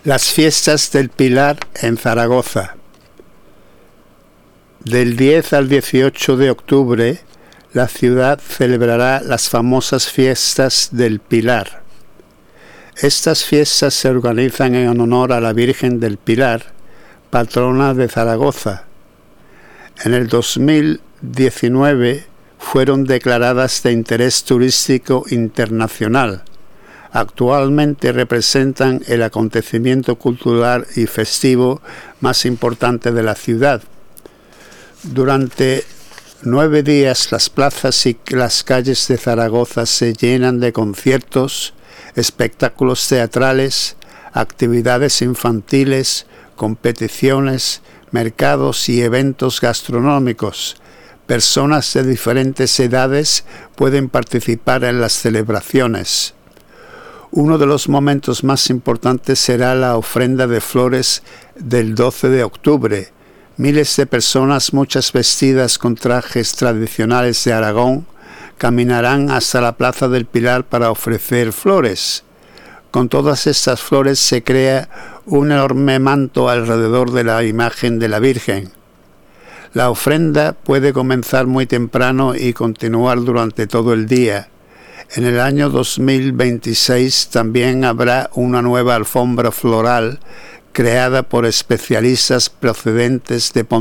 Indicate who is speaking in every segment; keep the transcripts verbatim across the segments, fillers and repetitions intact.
Speaker 1: Las fiestas del Pilar en Zaragoza. Del diez al dieciocho de octubre, la ciudad celebrará las famosas fiestas del Pilar. Estas fiestas se organizan en honor a la Virgen del Pilar, patrona de Zaragoza. En el dos mil diecinueve fueron declaradas de interés turístico internacional. Actualmente representan el acontecimiento cultural y festivo más importante de la ciudad. Durante nueve días las plazas y las calles de Zaragoza se llenan de conciertos, espectáculos teatrales, actividades infantiles, competiciones, mercados y eventos gastronómicos. Personas de diferentes edades pueden participar en las celebraciones. Uno de los momentos más importantes será la ofrenda de flores del doce de octubre. Miles de personas, muchas vestidas con trajes tradicionales de Aragón, caminarán hasta la Plaza del Pilar para ofrecer flores. Con todas estas flores se crea un enorme manto alrededor de la imagen de la Virgen. La ofrenda puede comenzar muy temprano y continuar durante todo el día. En el año dos mil veintiséis también habrá una nueva alfombra floral creada por especialistas procedentes de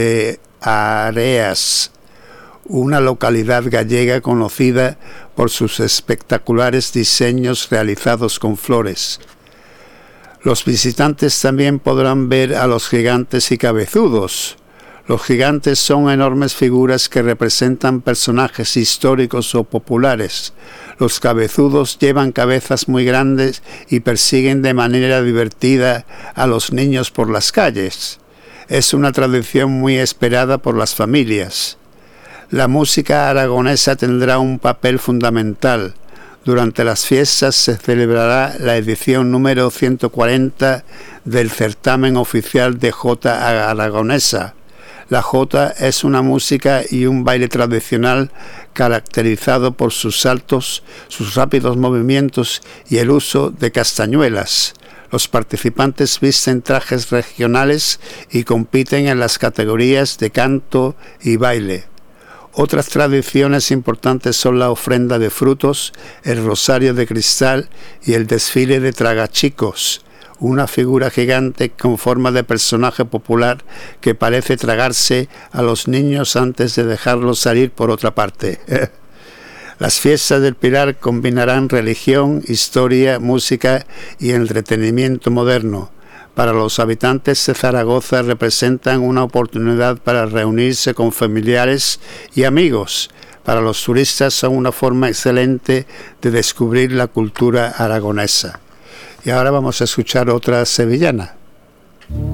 Speaker 1: Ponteareas, una localidad gallega conocida por sus espectaculares diseños realizados con flores. Los visitantes también podrán ver a los gigantes y cabezudos. Los gigantes son enormes figuras que representan personajes históricos o populares. Los cabezudos llevan cabezas muy grandes y persiguen de manera divertida a los niños por las calles. Es una tradición muy esperada por las familias. La música aragonesa tendrá un papel fundamental. Durante las fiestas se celebrará la edición número ciento cuarenta del certamen oficial de Jota Aragonesa. La jota es una música y un baile tradicional caracterizado por sus saltos, sus rápidos movimientos y el uso de castañuelas. Los participantes visten trajes regionales y compiten en las categorías de canto y baile. Otras tradiciones importantes son la ofrenda de frutos, el rosario de cristal y el desfile de tragachicos, una figura gigante con forma de personaje popular que parece tragarse a los niños antes de dejarlos salir por otra parte. Las fiestas del Pilar combinarán religión, historia, música y entretenimiento moderno. Para los habitantes de Zaragoza representan una oportunidad para reunirse con familiares y amigos. Para los turistas son una forma excelente de descubrir la cultura aragonesa. Y ahora vamos a escuchar otra sevillana.